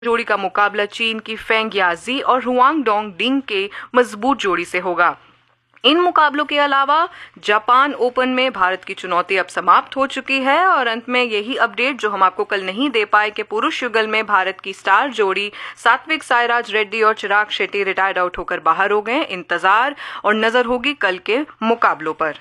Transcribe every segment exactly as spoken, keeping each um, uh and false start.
जोड़ी का मुकाबला चीन की फेंग याजी और हुआंग डोंग डिंग के मजबूत जोड़ी से होगा। इन मुकाबलों के अलावा जापान ओपन में भारत की चुनौती अब समाप्त हो चुकी है। और अंत में यही अपडेट जो हम आपको कल नहीं दे पाए कि पुरुष युगल में भारत की स्टार जोड़ी सात्विक साईराज रेड्डी और चिराग शेट्टी रिटायर्ड आउट होकर बाहर हो गए। इंतजार और नजर होगी कल के मुकाबलों पर।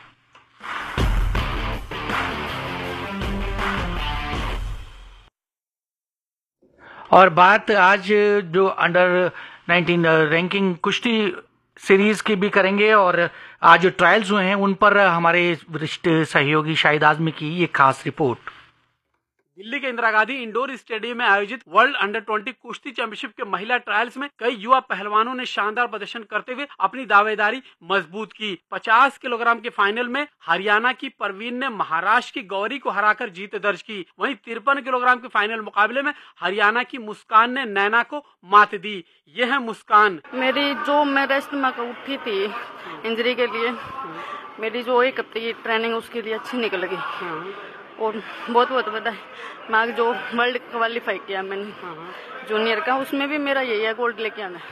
और बात आज जो अंडर नाइनटीन रैंकिंग कुश्ती सीरीज की भी करेंगे और आज जो ट्रायल्स हुए हैं उन पर हमारे वरिष्ठ सहयोगी शाहिद आजमी की ये खास रिपोर्ट। दिल्ली के इंदिरा गांधी इंडोर स्टेडियम में आयोजित वर्ल्ड अंडर ट्वेंटी कुश्ती चैंपियनशिप के महिला ट्रायल्स में कई युवा पहलवानों ने शानदार प्रदर्शन करते हुए अपनी दावेदारी मजबूत की। पचास किलोग्राम के फाइनल में हरियाणा की परवीन ने महाराष्ट्र की गौरी को हराकर जीत दर्ज की। वहीं तिरपन किलोग्राम के फाइनल मुकाबले में हरियाणा की मुस्कान ने नैना को मात दी। यह है मुस्कान। मेरी जो मैं रेस्ट में उठी थी इंजरी के लिए, मेरी जो एक हफ्ते की ट्रेनिंग उसके लिए अच्छी निकल गई और बहुत बहुत बधाई। मैं जो वर्ल्ड क्वालिफाई किया मैंने जूनियर का, उसमें भी मेरा यही है गोल्ड लेके आना।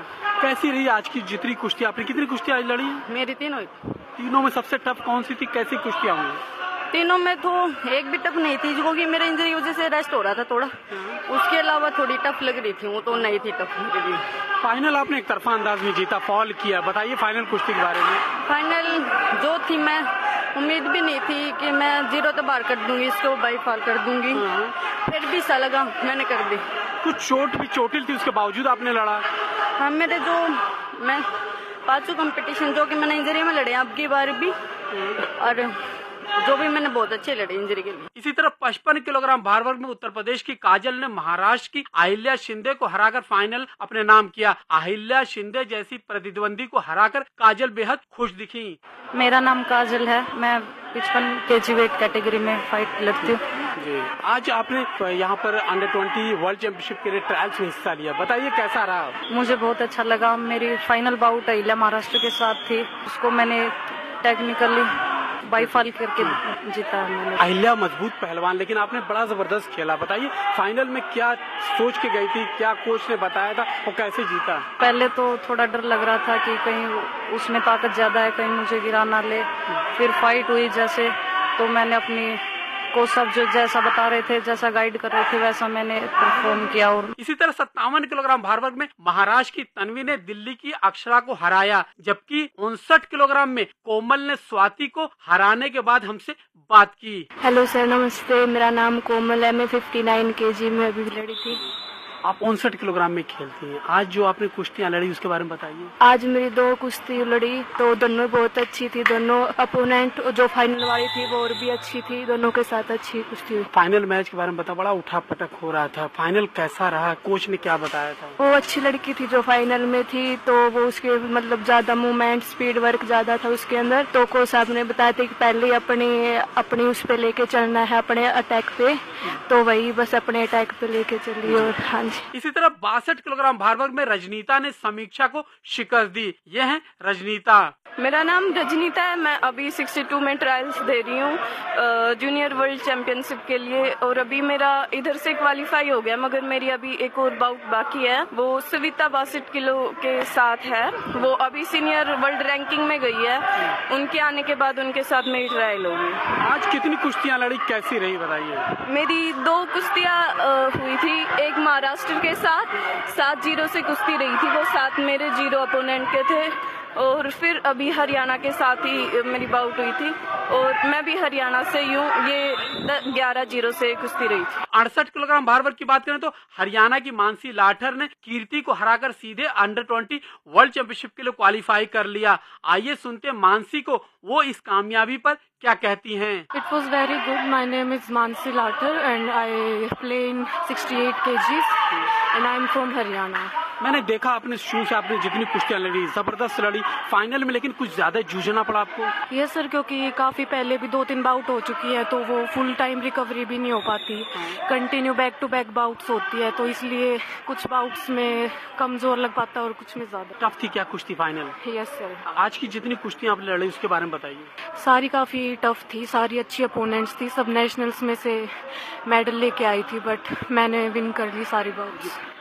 कैसी रही आज की जितनी कुश्ती? आपने कितनी कुश्ती आज लड़ी? मेरी तीनों तीनों में सबसे टफ कौन सी थी? कैसी कुश्तियाँ हुई? तीनों में तो एक भी टफ नहीं थी क्योंकि मेरे इंजरी की वजह से रेस्ट हो रहा था थोड़ा। उसके अलावा थोड़ी टफ लग रही थी, वो तो नहीं थी टफ मेरे लिए। फाइनल आपने एक तरफा अंदाज में जीता, फॉल किया, बताइए फाइनल कुश्ती के बारे में। फाइनल जो थी, मैं उम्मीद भी नहीं थी कि मैं जीरो तो बार कर दूंगी, इसको बाई फाल कर दूंगी। फिर भी सा लगा मैंने कर दी। कुछ चोट भी चोटिल थी, उसके बावजूद आपने लड़ा। हाँ, मेरे जो मैं पांचों कंपटीशन जो कि मैंने इंजरी में लड़े अब की बार भी, और जो भी मैंने बहुत अच्छे लड़े इंजरी के लिए। इसी तरह पचपन किलोग्राम भार वर्ग में उत्तर प्रदेश की काजल ने महाराष्ट्र की अहिल्या शिंदे को हराकर फाइनल अपने नाम किया। अहिल्या शिंदे जैसी प्रतिद्वंदी को हराकर काजल बेहद खुश दिखी। मेरा नाम काजल है, मैं पचपन केजी वेट कैटेगरी में फाइट लड़ती हूँ। जी, आज आपने यहाँ पर अंडर ट्वेंटी वर्ल्ड चैंपियनशिप के लिए ट्रायल्स में हिस्सा लिया, बताइए कैसा रहा? मुझे बहुत अच्छा लगा। मेरी फाइनल बाउट अहिल्या महाराष्ट्र के साथ थी, उसको मैंने टेक्निकली बाई फाल करके जीता मैंने। अहिल्या मजबूत पहलवान, लेकिन आपने बड़ा जबरदस्त खेला, बताइए फाइनल में क्या सोच के गई थी, क्या कोच ने बताया था और कैसे जीता? पहले तो थोड़ा डर लग रहा था कि कहीं उसमें ताकत ज्यादा है, कहीं मुझे गिरा ना ले। फिर फाइट हुई जैसे, तो मैंने अपनी कोच सब जो जैसा बता रहे थे, जैसा गाइड कर रहे थे, वैसा मैंने परफॉर्म किया। और इसी तरह सत्तावन किलोग्राम भार वर्ग में महाराष्ट्र की तन्वी ने दिल्ली की अक्षरा को हराया, जबकि उनसठ किलोग्राम में कोमल ने स्वाति को हराने के बाद हमसे बात की। हेलो सर, नमस्ते, मेरा नाम कोमल है, मैं उनसठ केजी में अभी लड़ी थी। आप उनसठ किलोग्राम में खेलती हैं। आज जो आपने कुश्तियाँ लड़ी उसके बारे में बताइए। आज मेरी दो कुश्ती लड़ी तो दोनों बहुत अच्छी थी। दोनों अपोनेंट जो फाइनल वाली थी वो और भी अच्छी थी, दोनों के साथ अच्छी कुश्ती हुई। फाइनल मैच के बारे में बता, बड़ा उठा पटक हो रहा था, फाइनल कैसा रहा? कोच ने क्या बताया था? वो अच्छी लड़की थी जो फाइनल में थी, तो वो उसके मतलब ज्यादा मूवमेंट स्पीड वर्क ज्यादा था उसके अंदर। तो कोच साहब ने बताया था कि पहले अपनी अपनी उस पे लेके चलना है, अपने अटैक पे, तो वही बस अपने अटैक पे लेके चली। और हाँ, इसी तरह बासठ किलोग्राम भार वर्ग में रजनीता ने समीक्षा को शिकस्त दी। यह है रजनीता। मेरा नाम रजनीता है, मैं अभी बासठ में ट्रायल्स दे रही हूँ जूनियर वर्ल्ड चैंपियनशिप के लिए, और अभी मेरा इधर से क्वालिफाई हो गया, मगर मेरी अभी एक और बाउट बाकी है। वो सविता बासठ किलो के साथ है, वो अभी सीनियर वर्ल्ड रैंकिंग में गई है। उनके आने के बाद उनके साथ मेरी ट्रायल होगी। आज कितनी कुश्तियाँ लड़ी, कैसी रही बताइए? मेरी दो कुश्तियाँ हुई थी, एक महाराष्ट्र के साथ सात जीरो से कुश्ती रही थी, वो सात मेरे जीरो अपोनेंट के थे, और फिर अभी हरियाणा के साथ ही मेरी बाउट हुई थी, और मैं भी हरियाणा से यूँ ये ग्यारह जीरो से कुश्ती रही थी। अड़सठ किलोग्राम भार वर्ग की बात करें तो हरियाणा की मानसी लाठर ने कीर्ति को हराकर सीधे अंडर ट्वेंटी वर्ल्ड चैंपियनशिप के लिए क्वालिफाई कर लिया। आइए सुनते मानसी को, वो इस कामयाबी पर क्या कहती हैं। It was very good. My name is Mansi Lathar and I play in sixty eight KGs and I am from Haryana. मैंने देखा आपने शुरू से आपने जितनी कुश्तियाँ लड़ी जबरदस्त लड़ी फाइनल में, लेकिन कुछ ज्यादा जूझना पड़ा आपको? यस सर, क्योंकि काफी पहले भी दो तीन बाउट हो चुकी है, तो वो फुल टाइम रिकवरी भी नहीं हो पाती, continue back to back bouts होती है, तो इसलिए कुछ बाउट्स में कमजोर लग पाता है और कुछ में ज्यादा। टफ थी क्या कुश्ती फाइनल? Yes sir. आज की जितनी कुश्तियाँ आपने लड़ी उसके बारे में बताइए। सारी काफी टफ थी, सारी अच्छी अपोनेंट्स थी, सब नेशनल्स में से मेडल लेके आई थी, बट मैंने विन कर ली सारी बाउट्स।